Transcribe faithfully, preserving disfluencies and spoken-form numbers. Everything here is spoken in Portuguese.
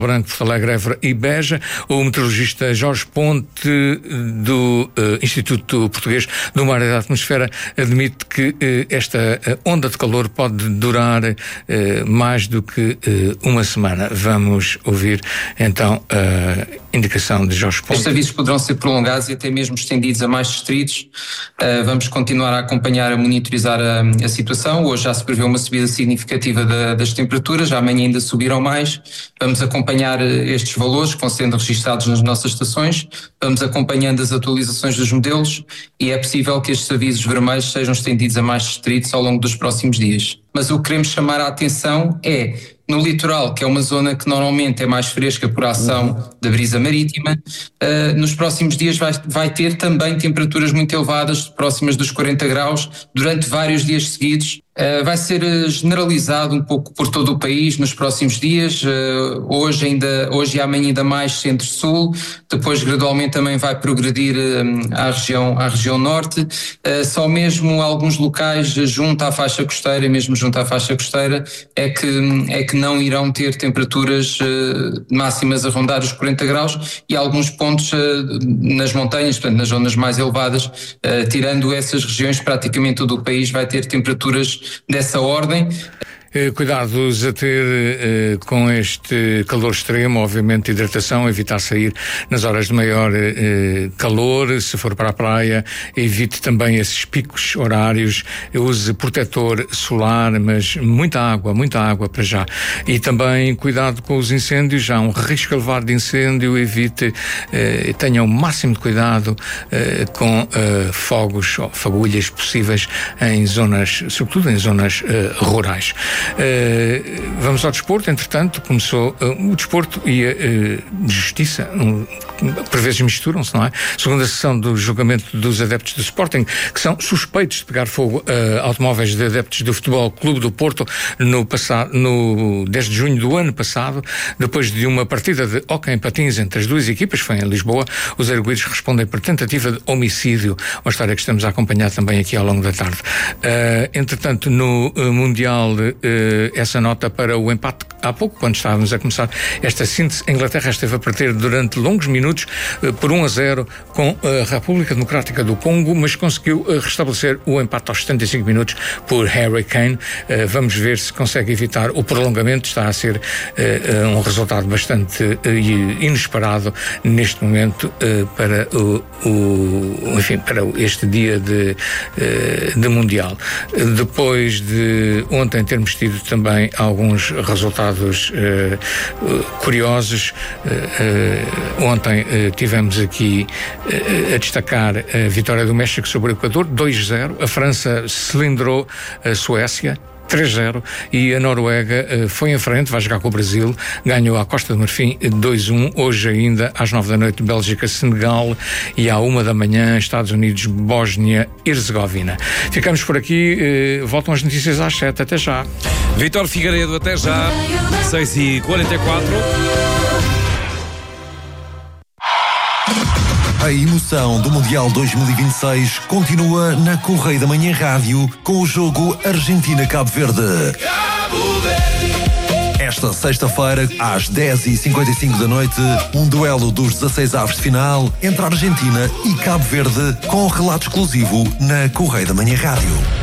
Branco, Porto Alegre, Évora e Beja. O meteorologista Jorge Ponte, do uh, Instituto Português do Mar e da Atmosfera, admite que uh, esta onda de calor pode durar uh, mais do que uh, uma semana. Vamos ouvir então a indicação de Jorge Ponte. Estes avisos poderão ser prolongados e até mesmo estendidos a mais distritos. Uh, vamos continuar a acompanhar, a monitorizar a, a situação. Hoje já se prevê uma subida significativa da, das temperaturas, amanhã ainda subirão mais. Vamos acompanhar estes valores que vão sendo registados nas nossas estações, vamos acompanhando as atualizações dos modelos e é possível que estes avisos vermelhos sejam estendidos a mais distritos ao longo dos próximos dias. Mas o que queremos chamar a atenção é, no litoral, que é uma zona que normalmente é mais fresca por ação da brisa marítima, uh, nos próximos dias vai, vai ter também temperaturas muito elevadas, próximas dos quarenta graus, durante vários dias seguidos. Uh, vai ser uh, generalizado um pouco por todo o país nos próximos dias, uh, hoje, ainda, hoje e amanhã ainda mais centro-sul, depois gradualmente também vai progredir uh, à, região, à região norte, uh, só mesmo alguns locais junto à faixa costeira, mesmo junto à faixa costeira, é que, é que não irão ter temperaturas uh, máximas a rondar os quarenta graus e alguns pontos uh, nas montanhas, portanto nas zonas mais elevadas, uh, tirando essas regiões, praticamente todo o país vai ter temperaturas dessa ordem. Cuidados a ter eh, com este calor extremo, obviamente hidratação, evitar sair nas horas de maior eh, calor, se for para a praia, evite também esses picos horários, use protetor solar, mas muita água, muita água para já. E também cuidado com os incêndios, há um risco elevado de incêndio, evite, eh, tenha o máximo de cuidado eh, com eh, fogos ou fagulhas possíveis em zonas, sobretudo em zonas eh, rurais. Uh, vamos ao desporto. Entretanto começou uh, o desporto e a uh, justiça um, por vezes misturam-se, não é? Segunda sessão do julgamento dos adeptos do Sporting, que são suspeitos de pegar fogo a uh, automóveis de adeptos do Futebol Clube do Porto no, passado, no dez de junho do ano passado, depois de uma partida de hóquei em patins entre as duas equipas, foi em Lisboa. Os arguidos respondem por tentativa de homicídio, uma história que estamos a acompanhar também aqui ao longo da tarde. Uh, entretanto, no uh, Mundial uh, essa nota para o empate há pouco, quando estávamos a começar esta síntese. A Inglaterra esteve a perder durante longos minutos por um a zero com a República Democrática do Congo, mas conseguiu restabelecer o empate aos setenta e cinco minutos por Harry Kane. Vamos ver se consegue evitar o prolongamento. Está a ser um resultado bastante inesperado neste momento para o, o enfim, para este dia de, de Mundial. Depois de ontem termos tido também alguns resultados uh, curiosos. Uh, uh, ontem uh, tivemos aqui uh, a destacar a vitória do México sobre o Equador, dois a zero. A França cilindrou a Suécia, três a zero, e a Noruega uh, foi em frente, vai jogar com o Brasil, ganhou à Costa do Marfim dois a um. Hoje ainda, às nove da noite, Bélgica, Senegal, e à uma da manhã, Estados Unidos, Bósnia, Herzegovina. Ficamos por aqui, uh, voltam as notícias às sete. Até já. Vítor Figueiredo, até já. seis e quarenta e quatro. A emoção do Mundial dois mil e vinte e seis continua na Correio da Manhã Rádio com o jogo Argentina-Cabo Verde. Esta sexta-feira, às dez e cinquenta e cinco da noite, um duelo dos dezasseis avos de final entre a Argentina e Cabo Verde com relato exclusivo na Correio da Manhã Rádio.